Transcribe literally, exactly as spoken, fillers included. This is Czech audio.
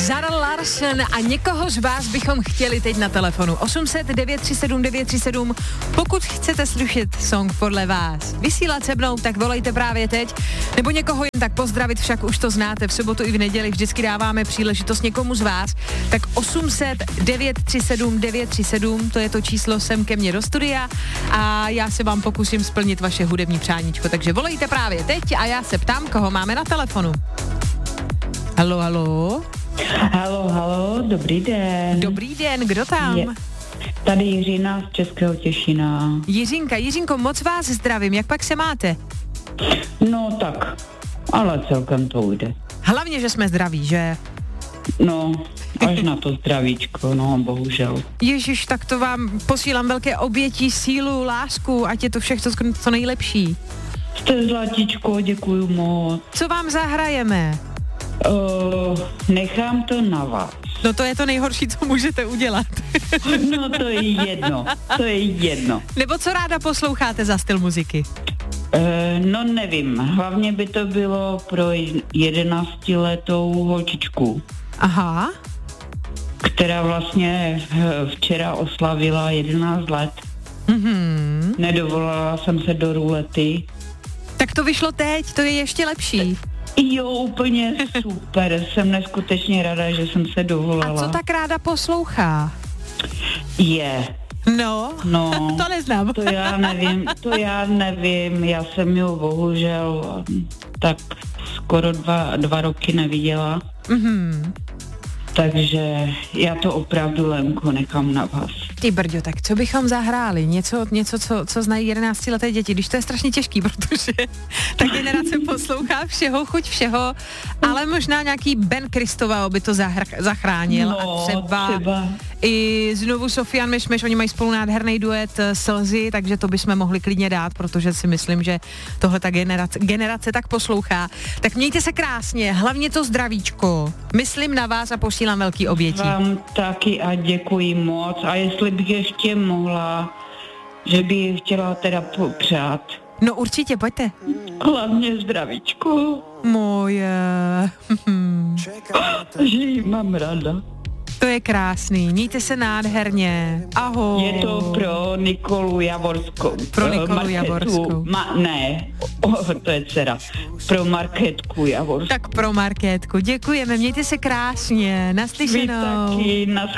Zara Larsson a někoho z vás bychom chtěli teď na telefonu. osm set devět tři sedm devět tři sedm. Pokud chcete slyšet song podle vás, vysílat se mnou, tak volejte právě teď. Nebo někoho jen tak pozdravit, však už to znáte, v sobotu i v neděli vždycky dáváme příležitost někomu z vás. Tak osm set devět tři sedm devět tři sedm, to je to číslo sem ke mně do studia a já se vám pokusím splnit vaše hudební přáníčko. Takže volejte právě teď a já se ptám, koho máme na telefonu. Halo, halo. Halo, halo, dobrý den. Dobrý den, kdo tam? Je, tady Jiřina z Českého Těšína. Jiřinka, Jiřinko, moc vás zdravím, jak pak se máte? No tak, ale celkem to jde. Hlavně, že jsme zdraví, že? No, až na to zdravíčko, no, bohužel. Ježiš, tak to vám posílám velké oběti, sílu, lásku, ať je to všechno co nejlepší. Jste zlatíčko, děkuju moc. Co vám zahrajeme? Uh, nechám to na vás. No to je to nejhorší, co můžete udělat. No to je jedno, to je jedno. Nebo co ráda posloucháte za styl muziky? Uh, no nevím, hlavně by to bylo pro jedenáctiletou holčičku. Aha. Která vlastně včera oslavila jedenáct let. Mhm. Nedovolala jsem se do rulety. Tak to vyšlo teď, to je ještě lepší. Jo, úplně super, jsem neskutečně ráda, že jsem se dovolala. A co tak ráda poslouchá? Je. No, no to neznám. To já nevím, to já nevím, já jsem ju bohužel tak skoro dva, dva roky neviděla. Mhm. Takže já to opravdu, Lemko, nechám na vás. Ty brďo, tak co bychom zahráli? Něco, něco co, co znají jedenáctileté děti, když to je strašně těžký, protože ta generace poslouchá všeho, chuť všeho, ale možná nějaký Ben Kristová by to zahr- zachránil no, a třeba, třeba i znovu Sofian Myšmeš, oni mají spolu nádherný duet Slzy, takže to bychom mohli klidně dát, protože si myslím, že tohle ta generace, generace tak poslouchá. Tak mějte se krásně, hlavně to zdravíčko. Myslím na vás a posílám velký obětí. Vám taky a děkuji moc. A jestli bych ještě mohla, že bych chtěla teda popřát. No určitě, pojďte. Hlavně zdravíčko. Moje. Že jí mám ráda. To je krásný, mějte se nádherně. Ahoj. Je to pro Nikolu Javorskou. Pro Nikolu Marketu, Javorskou. Ma, ne, oh, to je dcera. Pro Markétku Javorskou. Tak pro Markétku, děkujeme, mějte se krásně, naslyšenou. Vy taky, naschledanou.